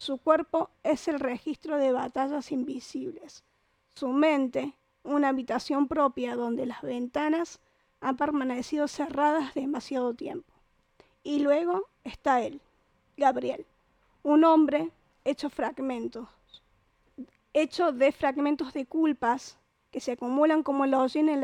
Su cuerpo es el registro de batallas invisibles. Su mente, una habitación propia donde las ventanas han permanecido cerradas demasiado tiempo. Y luego está él, Gabriel, un hombre hecho de fragmentos de culpas que se acumulan como el hollín en